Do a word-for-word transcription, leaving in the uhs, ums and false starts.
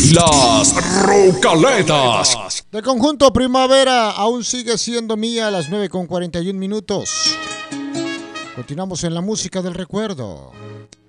Las Rocaletas. De conjunto Primavera aún sigue siendo mía a las nueve con cuarenta y un minutos. Continuamos en la música del recuerdo.